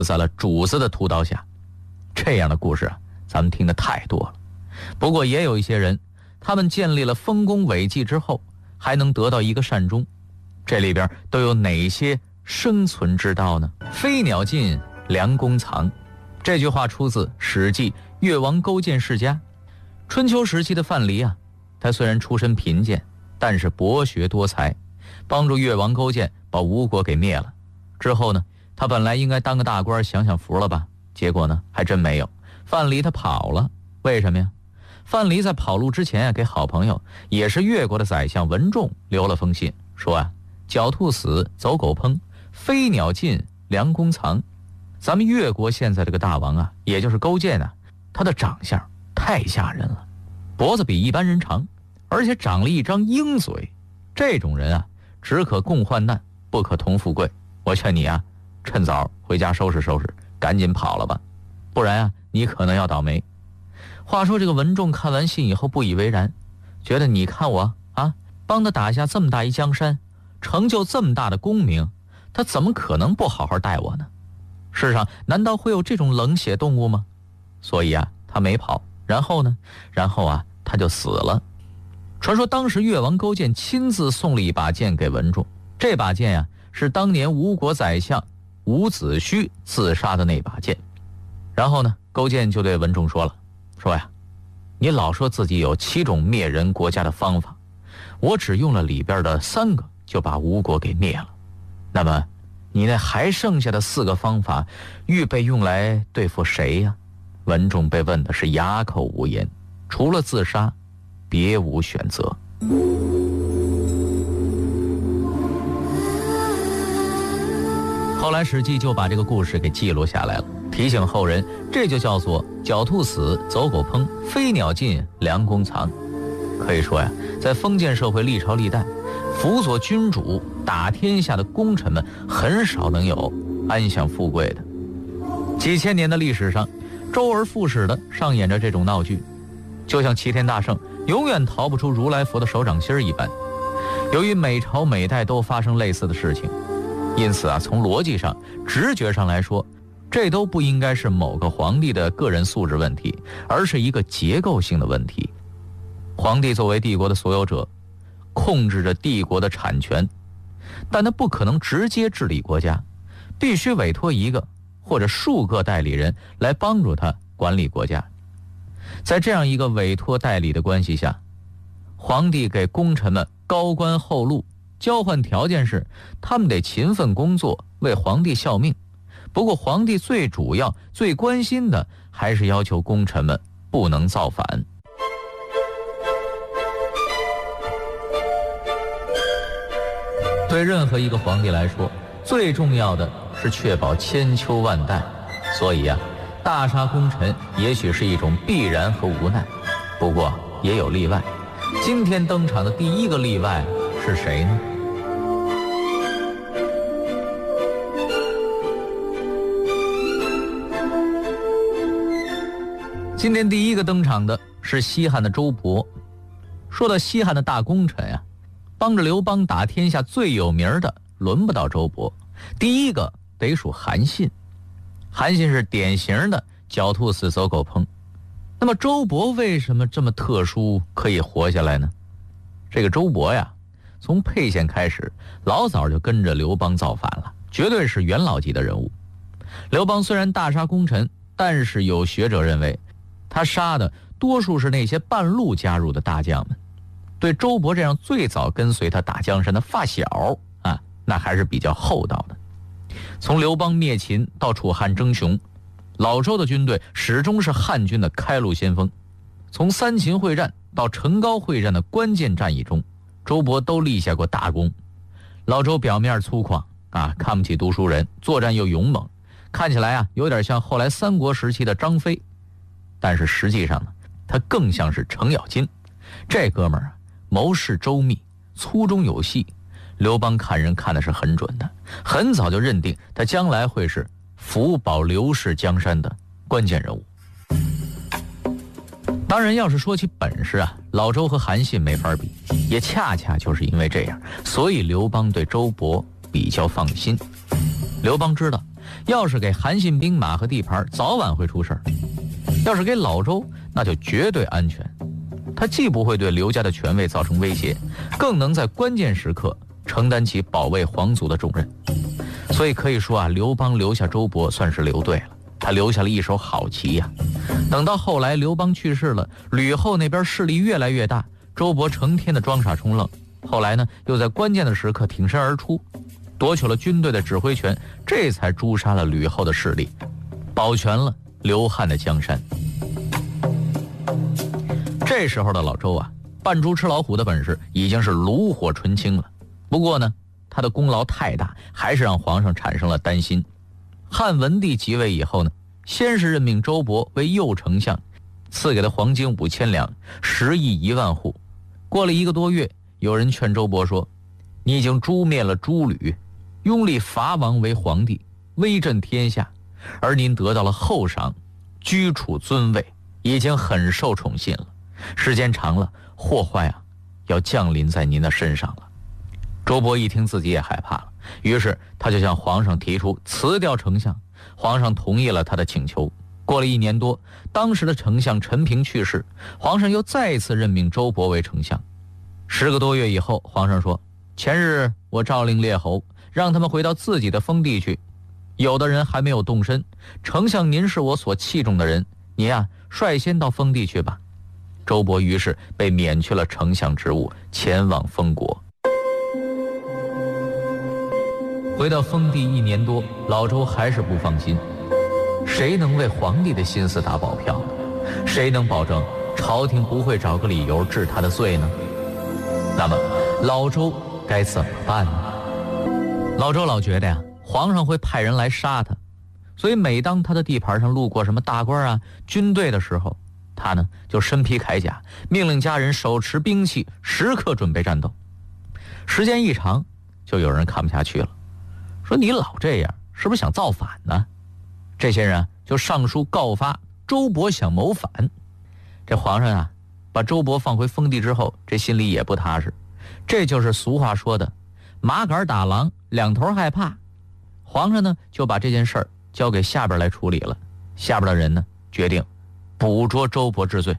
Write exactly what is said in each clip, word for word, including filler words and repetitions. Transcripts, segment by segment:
在了主子的屠刀下。这样的故事啊，咱们听得太多了。不过也有一些人，他们建立了丰功伟绩之后，还能得到一个善终，这里边都有哪些生存之道呢？飞鸟尽，良弓藏。这句话出自《史记·越王勾践世家》。春秋时期的范蠡啊，他虽然出身贫贱，但是博学多才，帮助越王勾践把吴国给灭了。之后呢，他本来应该当个大官享享福了吧，结果呢还真没有。范蠡他跑了，为什么呀？范蠡在跑路之前啊，给好朋友也是越国的宰相文仲留了封信，说啊，狡兔死，走狗烹，飞鸟尽，良弓藏。咱们越国现在这个大王啊，也就是勾践啊，他的长相太吓人了，脖子比一般人长，而且长了一张鹰嘴。这种人啊，只可共患难，不可同富贵。我劝你啊，趁早回家收拾收拾，赶紧跑了吧，不然啊，你可能要倒霉。话说这个文仲看完信以后不以为然，觉得你看我啊，帮他打下这么大一江山，成就这么大的功名，他怎么可能不好好待我呢？世上难道会有这种冷血动物吗？所以啊，他没跑。然后呢，然后啊，他就死了。传说当时越王勾践亲自送了一把剑给文仲，这把剑呀、啊，是当年吴国宰相伍子胥自杀的那把剑。然后呢，勾践就对文仲说了，说呀，你老说自己有七种灭人国家的方法，我只用了里边的三个就把吴国给灭了。那么你那还剩下的四个方法预备用来对付谁呀？文仲被问的是哑口无言，除了自杀别无选择。后来史记就把这个故事给记录下来了，提醒后人，这就叫做狡兔死，走狗烹，飞鸟尽，良弓藏。可以说呀，在封建社会历朝历代，辅佐君主打天下的功臣们很少能有安享富贵的。几千年的历史上，周而复始的上演着这种闹剧，就像齐天大圣永远逃不出如来佛的手掌心一般。由于每朝每代都发生类似的事情，因此啊，从逻辑上、直觉上来说，这都不应该是某个皇帝的个人素质问题，而是一个结构性的问题。皇帝作为帝国的所有者，控制着帝国的产权，但他不可能直接治理国家，必须委托一个或者数个代理人来帮助他管理国家。在这样一个委托代理的关系下，皇帝给功臣们高官厚禄，交换条件是他们得勤奋工作，为皇帝效命。不过皇帝最主要最关心的还是要求功臣们不能造反。对任何一个皇帝来说，最重要的是确保千秋万代。所以啊，大杀功臣也许是一种必然和无奈，不过也有例外。今天登场的第一个例外是谁呢？今天第一个登场的是西汉的周勃。说到西汉的大功臣啊，帮着刘邦打天下最有名的轮不到周勃，第一个得数韩信。韩信是典型的狡兔死，走狗烹。那么周勃为什么这么特殊，可以活下来呢？这个周勃呀，从沛县开始，老早就跟着刘邦造反了，绝对是元老级的人物。刘邦虽然大杀功臣，但是有学者认为，他杀的多数是那些半路加入的大将们。对周勃这样最早跟随他打江山的发小啊，那还是比较厚道的。从刘邦灭秦到楚汉争雄，老周的军队始终是汉军的开路先锋。从三秦会战到成皋会战的关键战役中，周勃都立下过大功。老周表面粗犷啊，看不起读书人，作战又勇猛，看起来啊有点像后来三国时期的张飞，但是实际上呢，他更像是程咬金。这哥们儿啊，谋事周密，粗中有细，刘邦看人看的是很准的，很早就认定他将来会是辅保刘氏江山的关键人物。当然要是说起本事啊，老周和韩信没法比，也恰恰就是因为这样，所以刘邦对周勃比较放心。刘邦知道要是给韩信兵马和地盘，早晚会出事儿；要是给老周，那就绝对安全。他既不会对刘家的权位造成威胁，更能在关键时刻承担起保卫皇族的重任。所以可以说啊，刘邦留下周勃算是留对了，他留下了一手好棋呀、啊。等到后来刘邦去世了，吕后那边势力越来越大，周勃成天的装傻充愣，后来呢又在关键的时刻挺身而出，夺取了军队的指挥权，这才诛杀了吕后的势力，保全了刘汉的江山。这时候的老周啊，扮猪吃老虎的本事已经是炉火纯青了。不过呢，他的功劳太大，还是让皇上产生了担心。汉文帝即位以后呢，先是任命周勃为右丞相，赐给他黄金五千两，十亿一万户。过了一个多月，有人劝周勃说：“你已经诛灭了诸吕，拥立伐王为皇帝，威震天下，而您得到了厚赏，居处尊位，已经很受宠信了。时间长了，祸患啊，要降临在您的身上了。”周勃一听自己也害怕了，于是他就向皇上提出辞掉丞相。皇上同意了他的请求。过了一年多，当时的丞相陈平去世，皇上又再一次任命周勃为丞相。十个多月以后，皇上说：“前日我诏令列侯，让他们回到自己的封地去。有的人还没有动身，丞相您是我所器重的人，您啊率先到封地去吧。”周勃于是被免去了丞相职务，前往封国。回到封地一年多，老周还是不放心。谁能为皇帝的心思打保票呢？谁能保证朝廷不会找个理由治他的罪呢？那么老周该怎么办呢？老周老觉得呀，皇上会派人来杀他，所以每当他的地盘上路过什么大官啊、军队的时候，他呢就身披铠甲，命令家人手持兵器，时刻准备战斗。时间一长，就有人看不下去了，说你老这样，是不是想造反呢？这些人啊，就上书告发周勃想谋反。这皇上啊，把周勃放回封地之后，这心里也不踏实。这就是俗话说的麻杆打狼，两头害怕。皇上呢，就把这件事儿交给下边来处理了。下边的人呢，决定捕捉周勃治罪。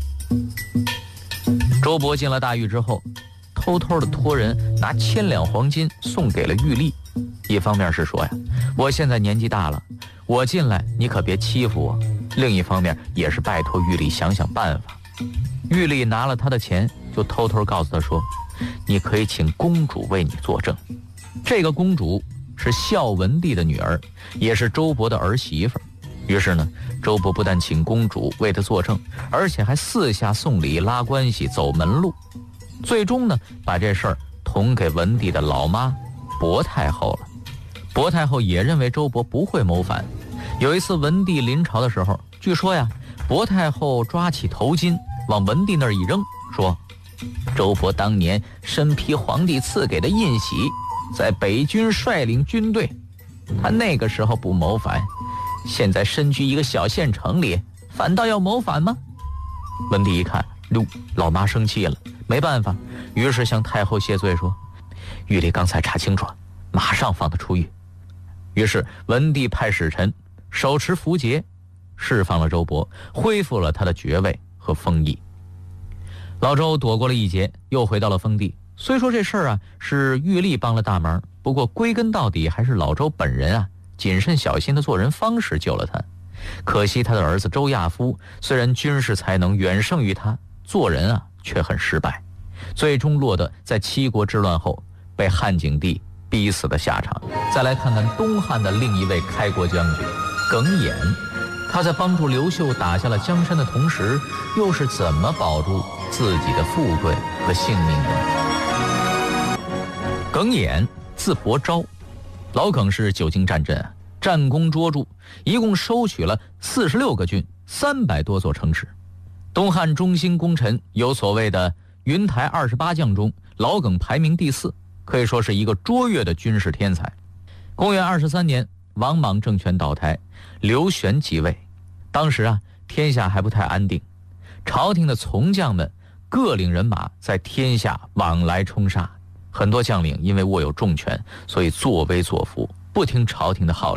周勃进了大狱之后，偷偷的托人拿千两黄金送给了玉立。一方面是说呀，我现在年纪大了，我进来你可别欺负我。另一方面也是拜托玉立想想办法。玉立拿了他的钱，就偷偷告诉他说，你可以请公主为你作证。这个公主是孝文帝的女儿，也是周勃的儿媳妇。于是呢，周勃不但请公主为他作证，而且还私下送礼拉关系走门路。最终呢，把这事儿捅给文帝的老妈薄太后了。薄太后也认为周勃不会谋反。有一次文帝临朝的时候，据说呀，薄太后抓起头巾往文帝那儿一扔，说周勃当年身披皇帝赐给的印玺，在北军率领军队，他那个时候不谋反，现在身居一个小县城里，反倒要谋反吗？文帝一看，哟，老妈生气了，没办法，于是向太后谢罪说，玉立刚才查清楚了，马上放他出狱。于是文帝派使臣手持符节，释放了周勃，恢复了他的爵位和封邑。老周躲过了一劫，又回到了封地。虽说这事儿啊是玉立帮了大忙，不过归根到底还是老周本人啊谨慎小心的做人方式救了他。可惜他的儿子周亚夫虽然军事才能远胜于他，做人啊却很失败，最终落得在七国之乱后被汉景帝逼死的下场。再来看看东汉的另一位开国将军耿弇，他在帮助刘秀打下了江山的同时，又是怎么保住自己的富贵和性命的？耿弇字伯昭，老耿是久经战阵啊，战功卓著，一共收取了四十六个郡，三百多座城池。东汉中兴功臣有所谓的云台二十八将中，老耿排名第四，可以说是一个卓越的军事天才。公元二十三年，王莽政权倒台，刘玄即位。当时啊，天下还不太安定，朝廷的从将们各领人马在天下往来冲杀，很多将领因为握有重权，所以作威作福，不听朝廷的号令。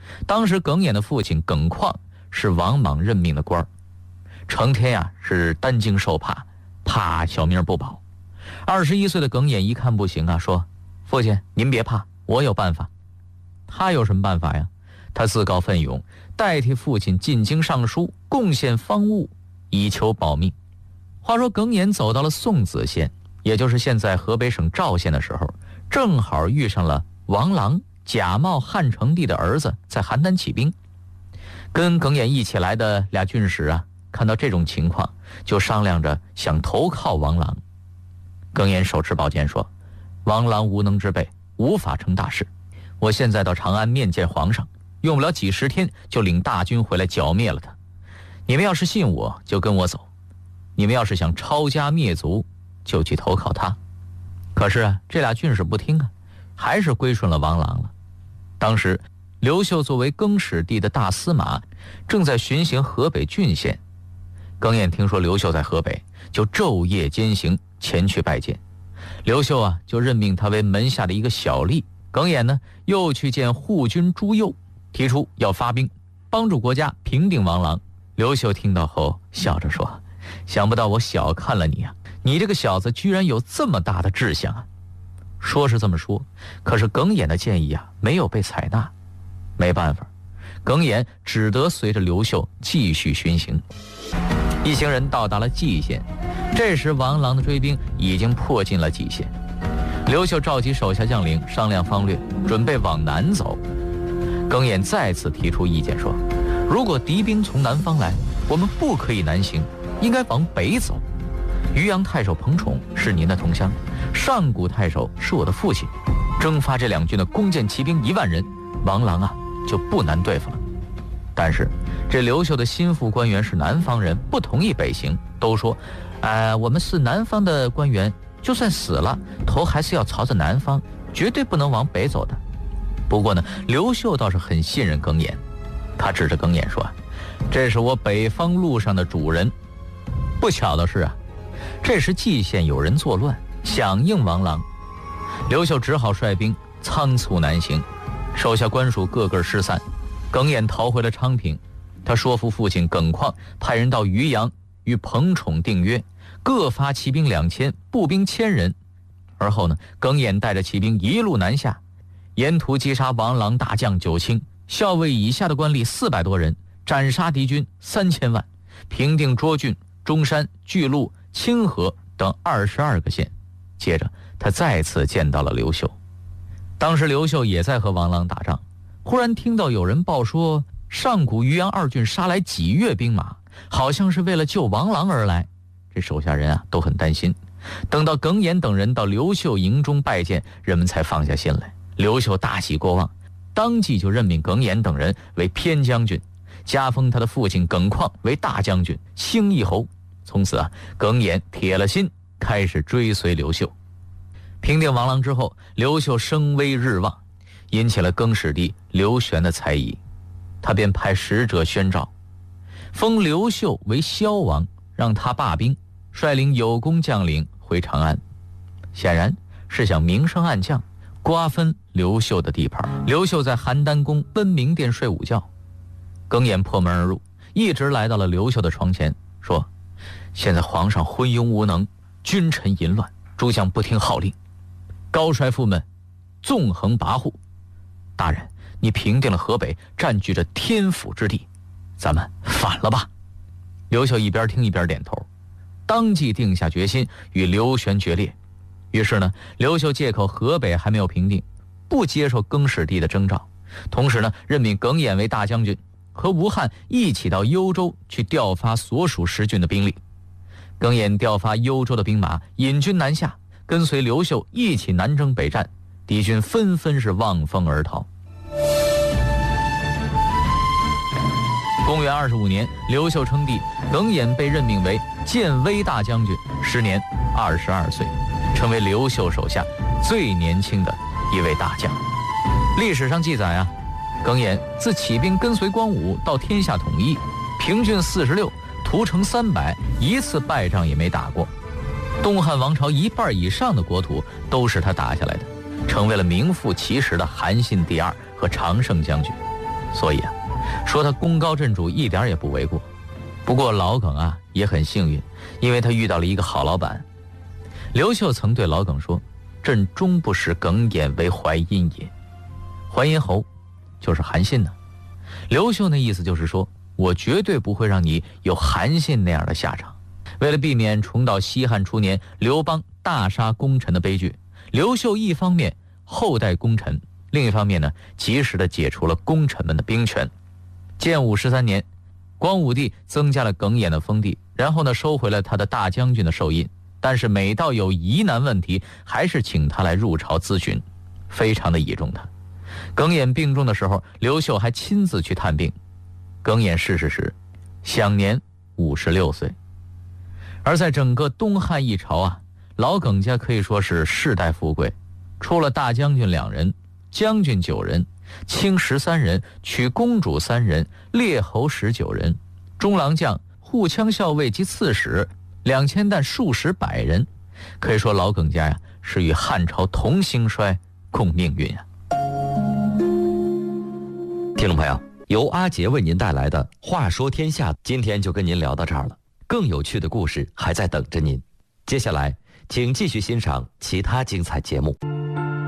当时耿眼的父亲耿况是王莽任命的官儿，成天呀、啊、是担惊受怕，怕小命不保。二十一岁的耿眼一看不行啊，说：“父亲您别怕，我有办法。”他有什么办法呀？他自告奋勇，代替父亲进京上书，贡献方物，以求保命。话说耿眼走到了宋子县，也就是现在河北省赵县的时候，正好遇上了王朗假冒汉成帝的儿子在邯郸起兵。跟耿眼一起来的俩军师啊，看到这种情况，就商量着想投靠王朗。耿眼手持宝剑说：“王朗无能之辈，无法成大事。我现在到长安面见皇上，用不了几十天就领大军回来剿灭了他。你们要是信我，就跟我走；你们要是想抄家灭族，就去投靠他。”可是啊，这俩军士不听啊，还是归顺了王朗了。当时刘秀作为更始帝的大司马，正在巡行河北郡县。耿眼听说刘秀在河北，就昼夜兼行前去拜见。刘秀啊，就任命他为门下的一个小吏。耿眼呢，又去见护军朱佑，提出要发兵帮助国家平定王朗。刘秀听到后笑着说：“想不到我小看了你啊，你这个小子居然有这么大的志向啊！”说是这么说，可是耿眼的建议啊没有被采纳。没办法，耿眼只得随着刘秀继续巡行。一行人到达了蓟县，这时王朗的追兵已经迫近了蓟县。刘秀召集手下将领商量方略，准备往南走。耿眼再次提出意见说：“如果敌兵从南方来，我们不可以南行，应该往北走。渔阳太守彭宠是您的同乡，上古太守是我的父亲，征发这两军的弓箭骑兵一万人，王朗啊就不难对付了。”但是这刘秀的心腹官员是南方人，不同意北行，都说：“呃，我们是南方的官员，就算死了，头还是要朝着南方，绝对不能往北走的。”不过呢，刘秀倒是很信任耿眼，他指着耿眼说：“这是我北方路上的主人。”不巧的是啊，这时蓟县有人作乱，响应王朗，刘秀只好率兵仓促南行，手下官属个个失散。耿眼逃回了昌平，他说服父亲耿况派人到渔阳与彭宠订约，各发骑兵两千，步兵千人。而后呢，耿眼带着骑兵一路南下，沿途击杀王朗大将九卿，校尉以下的官吏四百多人，斩杀敌军三千万，平定涿郡、中山、巨鹿、清河等二十二个县。接着他再次见到了刘秀。当时刘秀也在和王朗打仗，忽然听到有人报说上古渔阳二郡杀来几越兵马，好像是为了救王朗而来。这手下人啊都很担心。等到耿眼等人到刘秀营中拜见，人们才放下心来。刘秀大喜过望，当即就任命耿眼等人为偏将军，加封他的父亲耿况为大将军、兴义侯。从此啊，耿眼铁了心开始追随刘秀。平定王朗之后，刘秀声威日旺，引起了更始帝刘玄的猜疑，他便派使者宣召，封刘秀为萧王，让他罢兵，率领有功将领回长安。显然是想明升暗降，瓜分刘秀的地盘。刘秀在邯郸宫奔明殿睡午觉，耿眼破门而入，一直来到了刘秀的床前，说：“现在皇上昏庸无能，君臣淫乱，诸将不听号令，高帅富们纵横跋扈。大人，你平定了河北，占据着天府之地，咱们反了吧？”刘秀一边听一边点头，当即定下决心与刘玄决裂。于是呢，刘秀借口河北还没有平定，不接受更始帝的征召，同时呢，任命耿眼为大将军，和吴汉一起到幽州去调发所属十郡的兵力。耿眼调发幽州的兵马，引军南下，跟随刘秀一起南征北战，敌军纷纷是望风而逃。公元二十五年，刘秀称帝，耿眼被任命为建威大将军，时年二十二岁，成为刘秀手下最年轻的一位大将。历史上记载啊，耿眼自起兵跟随光武到天下统一，平郡四十六，屠城三百，一次败仗也没打过。东汉王朝一半以上的国土都是他打下来的，成为了名副其实的韩信第二和常胜将军。 所以啊，说他功高震主一点也不为过。不过老耿啊也很幸运，因为他遇到了一个好老板。刘秀曾对老耿说：“朕终不使耿弇为淮阴也。”淮阴侯就是韩信呢。刘秀那意思就是说，我绝对不会让你有韩信那样的下场。为了避免重蹈西汉初年刘邦大杀功臣的悲剧，刘秀一方面厚待功臣，另一方面呢，及时的解除了功臣们的兵权。建武十三年，光武帝增加了耿弇的封地，然后呢，收回了他的大将军的授印，但是每到有疑难问题，还是请他来入朝咨询，非常的倚重他。耿弇病重的时候，刘秀还亲自去探病。耿弇逝世时，享年五十六岁。而在整个东汉一朝啊，老耿家可以说是世代富贵，出了大将军两人，将军九人，卿十三人，娶公主三人，列侯十九人，中郎将、护羌校尉及刺史两千担数十百人。可以说老耿家呀，是与汉朝同兴衰，共命运啊。 听众朋友，由阿杰为您带来的《话说天下》，今天就跟您聊到这儿了。更有趣的故事还在等着您，接下来请继续欣赏其他精彩节目。